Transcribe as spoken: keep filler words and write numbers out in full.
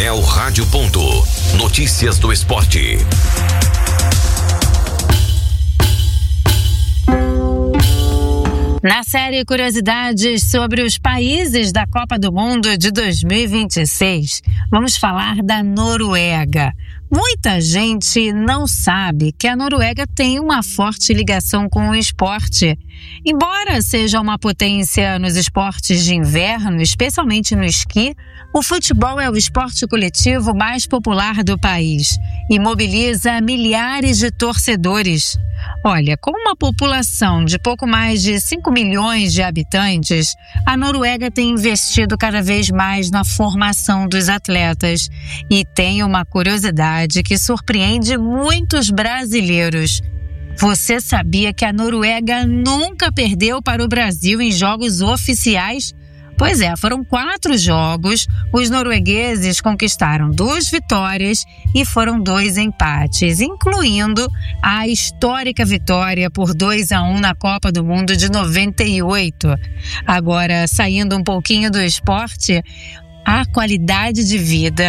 Jornal Rádio Ponto. Notícias do esporte. Na série Curiosidades sobre os países da Copa do Mundo de dois mil e vinte e seis, vamos falar da Noruega. Muita gente não sabe que a Noruega tem uma forte ligação com o esporte. Embora seja uma potência nos esportes de inverno, especialmente no esqui, o futebol é o esporte coletivo mais popular do país e mobiliza milhares de torcedores. Olha, com uma população de pouco mais de cinco milhões de habitantes, a Noruega tem investido cada vez mais na formação dos atletas e tem uma curiosidade que surpreende muitos brasileiros. Você sabia que a Noruega nunca perdeu para o Brasil em jogos oficiais? Pois é, foram quatro jogos, os noruegueses conquistaram duas vitórias e foram dois empates, incluindo a histórica vitória por dois a um na Copa do Mundo de noventa e oito. Agora, saindo um pouquinho do esporte, a qualidade de vida